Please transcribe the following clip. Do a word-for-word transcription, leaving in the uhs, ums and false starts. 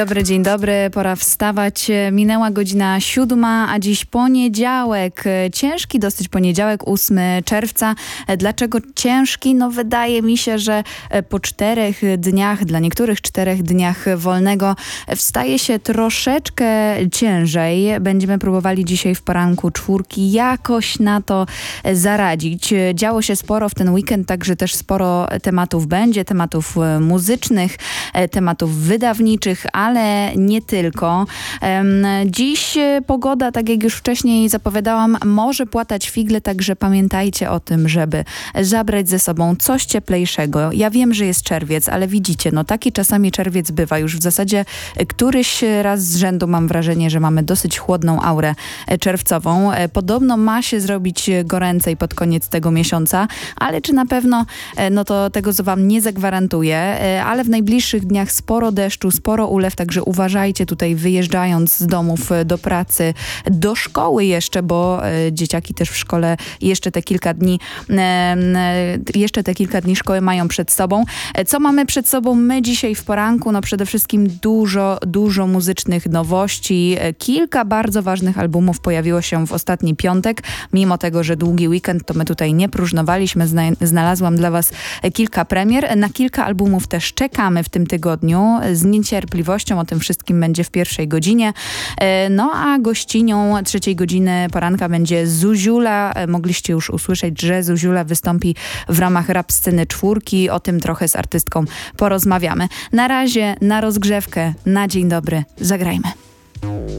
Dobry, dzień dobry, pora wstawać. Minęła godzina siódma, a dziś poniedziałek. Ciężki dosyć poniedziałek, ósmego czerwca. Dlaczego ciężki? No wydaje mi się, że po czterech dniach, dla niektórych czterech dniach wolnego wstaje się troszeczkę ciężej. Będziemy próbowali dzisiaj w poranku czwórki jakoś na to zaradzić. Działo się sporo w ten weekend, także też sporo tematów będzie, tematów muzycznych, tematów wydawniczych, ale nie tylko. Dziś pogoda, tak jak już wcześniej zapowiadałam, może płatać figle, także pamiętajcie o tym, żeby zabrać ze sobą coś cieplejszego. Ja wiem, że jest czerwiec, ale widzicie, no taki czasami czerwiec bywa. Już w zasadzie któryś raz z rzędu mam wrażenie, że mamy dosyć chłodną aurę czerwcową. Podobno ma się zrobić goręcej pod koniec tego miesiąca, ale czy na pewno, no to tego wam nie zagwarantuję, ale w najbliższych dniach sporo deszczu, sporo ulew, także uważajcie tutaj wyjeżdżając z domów do pracy, do szkoły jeszcze, bo e, dzieciaki też w szkole jeszcze te kilka dni e, jeszcze te kilka dni szkoły mają przed sobą. E, co mamy przed sobą my dzisiaj w poranku? No przede wszystkim dużo, dużo muzycznych nowości. E, kilka bardzo ważnych albumów pojawiło się w ostatni piątek. Mimo tego, że długi weekend, to my tutaj nie próżnowaliśmy. Zna, znalazłam dla was kilka premier. Na kilka albumów też czekamy w tym tygodniu z niecierpliwością. O tym wszystkim będzie w pierwszej godzinie. No a gościnią trzeciej godziny poranka będzie Zuziula. Mogliście już usłyszeć, że Zuziula wystąpi w ramach rap sceny czwórki. O tym trochę z artystką porozmawiamy. Na razie, na rozgrzewkę, na dzień dobry, zagrajmy.